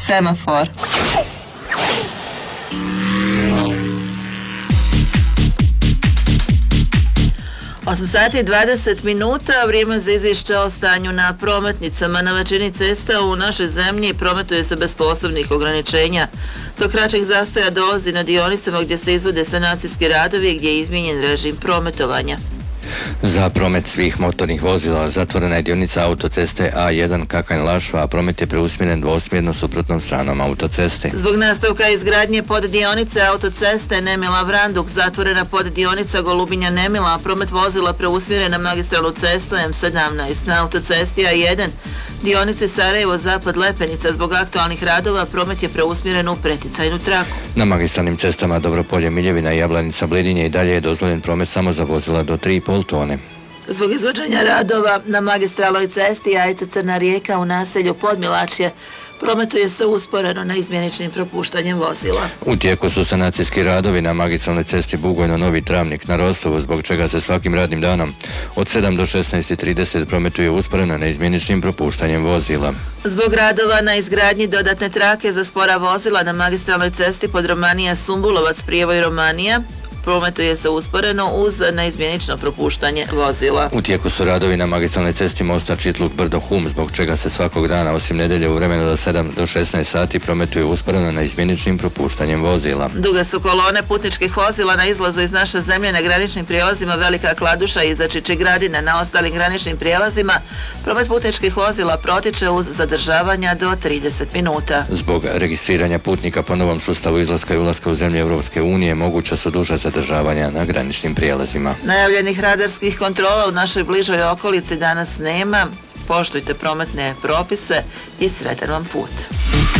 Semafor. Osam sati i 20 minuta, vrijeme za izvješće o stanju na prometnicama. Na većini cesta u našoj zemlji prometuje se bez posebnih ograničenja. Do kraćeg zastoja dolazi na dionicama gdje se izvode sanacijski radovi i gdje je izmijenjen režim prometovanja. Za promet svih motornih vozila zatvorena je dionica autoceste A1 Kakanj-Lašva, a promet je preusmjeren dvosmjerno suprotnom stranom autoceste. Zbog nastavka izgradnje poddionice autoceste Nemila-Vranduk zatvorena poddionica Golubinja-Nemila, a promet vozila preusmjeren na magistralnu cestu M17. Na autocesti A1 dionice Sarajevo-Zapad Lepenica zbog aktualnih radova promet je preusmjeren u preticajnu traku. Na magistralnim cestama Dobropolje-Miljevina i Jablanica-Blidinje i dalje je dozvoljen promet samo za vozila do 3,5 tone. Zbog izvođenja radova na magistralnoj cesti Jajce-Crna Rijeka u naselju Podmilačje prometuje se usporeno na izmjeničnim propuštanjem vozila. U tijeku su sanacijski radovi na magistralnoj cesti Bugojno-Novi Travnik na Rostovu, zbog čega se svakim radnim danom od 7 do 16:30 prometuje usporeno na izmjeničnim propuštanjem vozila. Zbog radova na izgradnji dodatne trake za spora vozila na magistralnoj cesti Podromanija-Sumbulovac Prijevoj-Romanija prometuje se usporeno uz neizmjenično propuštanje vozila. U tijeku su radovi na magistralnoj cesti mosta Čitluk-Brdo-Hum, zbog čega se svakog dana, osim nedjelje u vremenu do 7 do 16 sati, prometuje usporeno na izmjeničnim propuštanjem vozila. Duge su kolone putničkih vozila na izlazu iz naše zemlje na graničnim prijelazima Velika Kladuša i Začičigradina. Na ostalim graničnim prijelazima promet putničkih vozila protiče uz zadržavanja do 30 minuta. Zbog registriranja putnika po novom sustavu izlaska i ulaska u zemlje Europske unije moguća su duža zadržavanja na graničnim prijelazima. Najavljenih radarskih kontrola u našoj bližoj okolici danas nema. Poštujte prometne propise i sretan vam put.